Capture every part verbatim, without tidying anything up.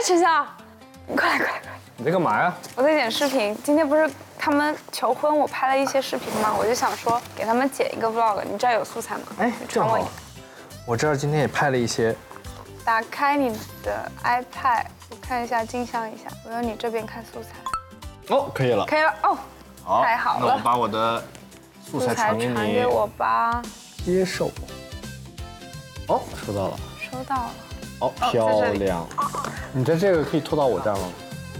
陈晓，你快来快来快来！ 你在干嘛呀？ 我在剪视频。今天不是他们求婚，我拍了一些视频嘛，我就想说给他们剪一个 vlog。你这儿有素材吗？ 哎，正好，我这儿今天也拍了一些。 打开你的 iPad， 我看一下镜像一下，我用你这边看素材。 哦，可以了。 可以了哦。 好， 太好了。 那我把我的素材传给你。 传给我吧。 接受。哦，收到了。 收到了。 哦，漂亮。你在这个可以拖到我这儿吗？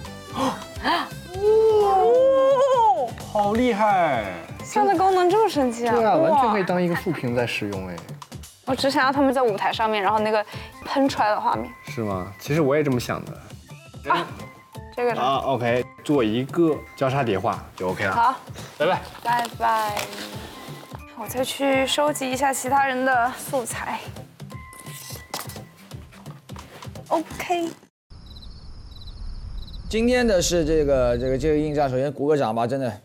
哦，好厉害！ 现在功能这么神奇啊！ 对啊，完全可以当一个竖屏在使用哎。 我只想要他们在舞台上面，然后那个喷出来的画面。 是吗？其实我也这么想的。 啊，这个啊 ，OK， 做一个交叉叠画就 OK 了。 好， 拜拜。 拜拜。我再去收集一下其他人的素材。OK。 今天的是这个这个这个硬仗，首先鼓个掌吧，真的。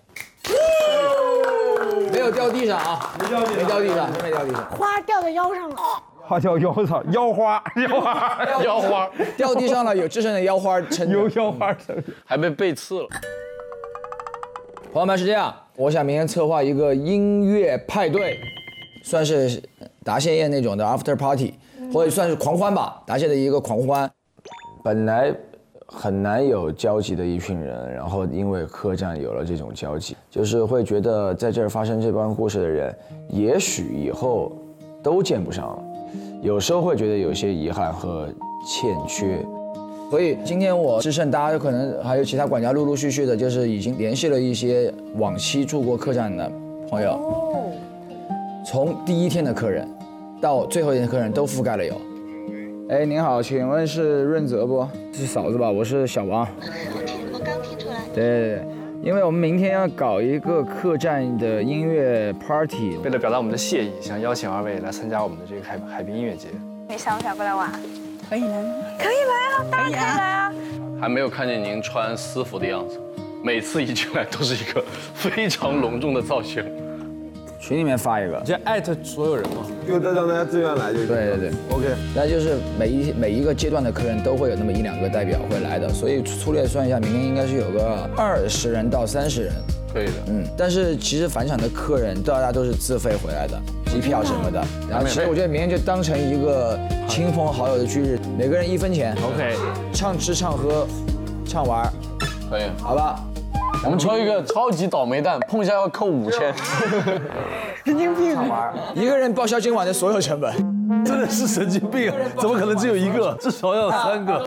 没有掉地上啊，没掉地上，没掉地上，真没掉地上。 花掉在腰上了。 花掉腰上，腰花，腰花，腰花， 掉地上了，有制胜的腰花撑。 有腰花撑， 还被背刺了。 朋友们是这样，我想明天策划一个音乐派对，算是答谢宴那种的 after party， 或者算是狂欢吧，答谢的一个狂欢。本来很难有交集的一群人，然后因为客栈有了这种交集，就是会觉得在这儿发生这帮故事的人，也许以后都见不上了，有时候会觉得有些遗憾和欠缺。所以今天我制胜，大家可能还有其他管家陆陆续续的，就是已经联系了一些往期住过客栈的朋友，从第一天的客人到最后一天的客人都覆盖了有。哎，您好，请问是润泽不？是嫂子吧？我是小王。 我听，我刚听出来。 对对对，因为我们明天要搞一个客栈的音乐 party， 为了表达我们的谢意，想邀请二位来参加我们的这个海海滨音乐节。 你想不想过来玩？ 可以来吗？ 可以来啊，当然可以来啊。 还没有看见您穿私服的样子，每次一进来都是一个非常隆重的造型。 群里面发一个， 就艾特所有人嘛， 就让大家自愿来就行。 对对对 ，OK。 那就是每一每一个阶段的客人都会有那么一两个代表会来的，所以粗略算一下，明天应该是有个二十人到三十人。 可以的， 嗯，但是其实返场的客人大家都是自费回来的，机票什么的。然后其实我觉得明天就当成一个亲朋好友的聚日，每个人一分钱 ，OK， 唱吃唱喝，唱玩， 可以， 好吧？ 我们抽一个超级倒霉蛋，碰一下要扣五千。 神经病！ 一个人报销今晚的所有成本， 真的是神经病，怎么可能只有一个？至少要有三个。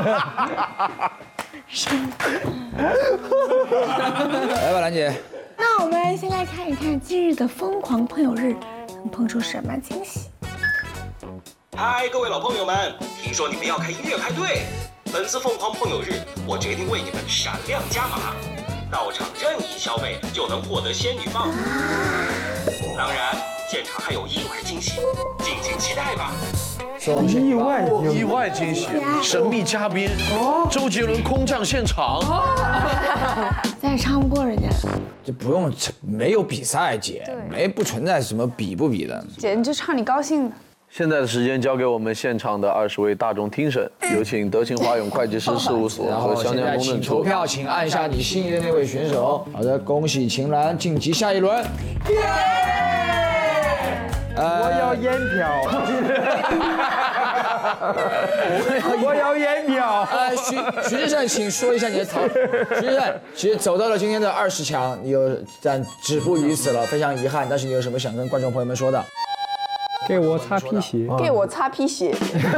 来吧，兰姐。 那我们先来看一看今日的疯狂朋友日能碰出什么惊喜。 嗨，各位老朋友们，听说你们要开音乐派对，本次疯狂朋友日，我决定为你们闪亮加码，到场任意消费就能获得仙女棒。当然，现场还有意外惊喜，敬请期待吧。 意外意外惊喜，神秘嘉宾，周杰伦空降现场。 咱也唱不过人家。 这不用，没有比赛姐，没不存在什么比不比的。 姐，你就唱你高兴的。 现在的时间交给我们现场的二十位大众听审，有请德勤华永会计师事务所和湘江公证处投票，请按下你心仪的那位选手。好的，恭喜秦岚晋级下一轮。 我要烟条。我要烟条。 呃，徐徐志胜，请说一下你的草。徐志胜，其实走到了今天的二十强，你有但止步于此了，非常遗憾。但是你有什么想跟观众朋友们说的？ 给我擦皮鞋。 给我擦皮鞋。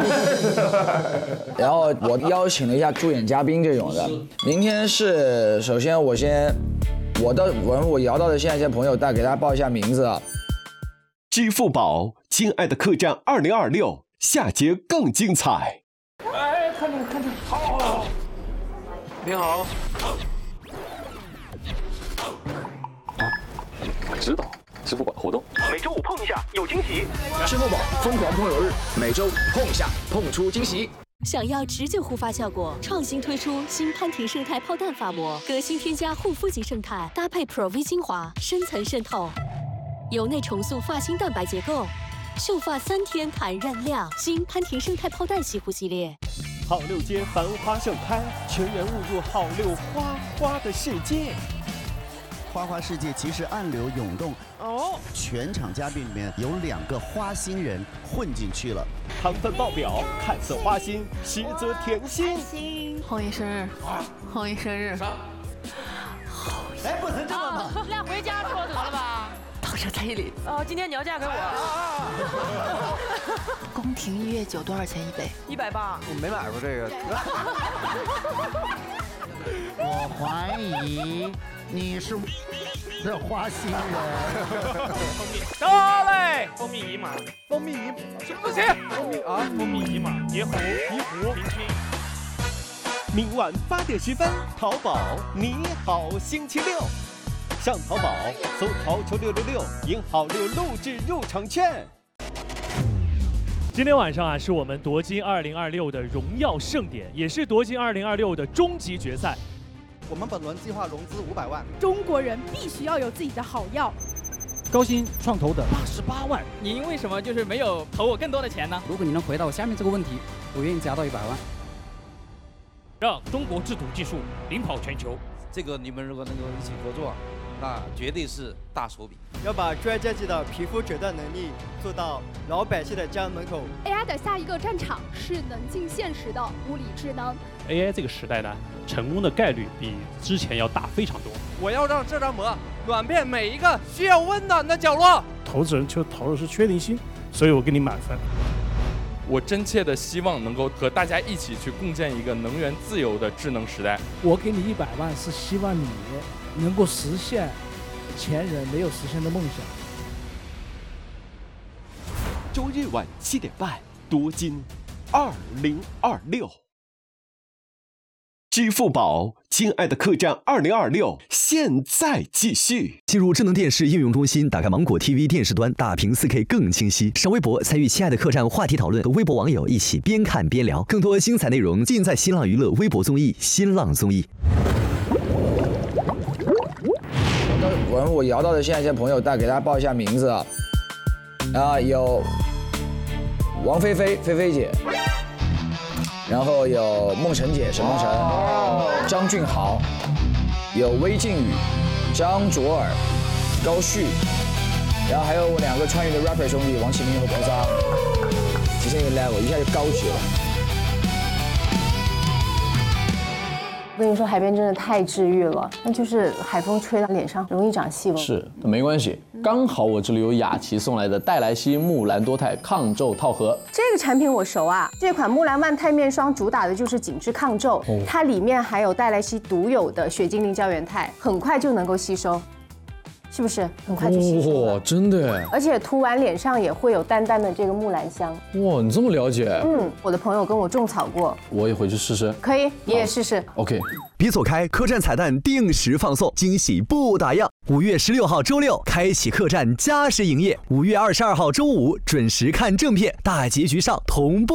然后我邀请了一下助演嘉宾这种的。明天是首先我先我的我我摇到的现在一些朋友，大概给大家报一下名字啊。 支付宝，亲爱的客栈二零二六，下节更精彩。 哎，看着看着，好。 你好。 啊，我知道。支付宝活动， 每周五碰一下有惊喜。 支付宝疯狂朋友日，每周碰一下，碰出惊喜。 想要持久护发效果，创新推出新潘婷胜肽泡蛋发膜，革新添加护肤级胜肽，搭配 Pro V 精华，深层渗透，由内重塑发芯蛋白结构，秀发三天弹韧亮。新潘婷胜肽泡蛋洗护系列。 好六街繁花盛开，全员误入好六花花的世界。 花花世界其实暗流涌动哦，全场嘉宾里面有两个花心人混进去了， 糖分爆表，看似花心，实则甜心。 红姨生日，红姨生日。 哎，不能这么嘛！ 那回家说得了吧。当着彩礼。哦，今天你要嫁给我。宫廷御悦酒多少钱一杯？一百八。 我没买过这个。 我怀疑你是的花心人。 得嘞，蜂蜜一码， 蜂蜜一什么东西？ 蜂蜜啊， 蜂蜜一码，野虎， 一壶平均。 明晚八点十分，淘宝你好星期六，上淘宝搜淘球六六六，赢好六录制入场券。 今天晚上啊，是我们夺金二零二六的荣耀盛典，也是夺金二零二六的终极决赛。 我们本轮计划融资五百万， 中国人必须要有自己的好药。 高鑫创投的八十八万，您为什么就是没有投我更多的钱呢？ 如果你能回答我下面这个问题，我愿意加到一百万。 让中国制毒技术领跑全球。 这个你们如果能够一起合作，那绝对是大手笔。 要把专家级的皮肤诊断能力做到老百姓的家门口。 A I 的下一个战场是能进现实的物理智能。 A I 这个时代呢，成功的概率比之前要大非常多。 我要让这张膜暖遍每一个需要温暖的角落。 投资人就投的是确定性，所以我给你满分。 我真切的希望能够和大家一起去共建一个能源自由的智能时代。 我给你一百万，是希望你能够实现前人没有实现的梦想。 周日晚七点半，夺金二零二六。支付宝，亲爱的客栈二零二六，现在继续。 进入智能电视应用中心，打开芒果 T V 电视端，大屏 四 K 更清晰。上微博参与亲爱的客栈话题讨论，和微博网友一起边看边聊。更多精彩内容尽在新浪娱乐微博综艺新浪综艺。 我我摇到的现在一些朋友，大给大家报一下名字啊，啊有王菲菲菲菲姐。然后有孟晨姐沈梦晨，张俊豪，有魏靖宇、张卓尔、高旭，然后还有两个川渝的 rapper 兄弟王启明和黄沙，提升一个 level， 一下就高级了。 我跟你说，海边真的太治愈了，那就是海风吹到脸上容易长细纹。 是，没关系，刚好我这里有雅琪送来的黛莱西木兰多肽抗皱套盒。 这个产品我熟啊，这款木兰万肽面霜主打的就是紧致抗皱，哦、它里面含有黛莱西独有的血精灵胶原肽，很快就能够吸收。是不是很快就吸收了？ 哇，真的！ 而且涂完脸上也会有淡淡的这个木兰香。 哇，你这么了解？ 嗯，我的朋友跟我种草过， 我也回去试试。 可以，你也试试。 OK。 别走开，客栈彩蛋定时放送，惊喜不打烊。五月十六号周六开启客栈加时营业，五月二十二号周五准时看正片，大结局上同步。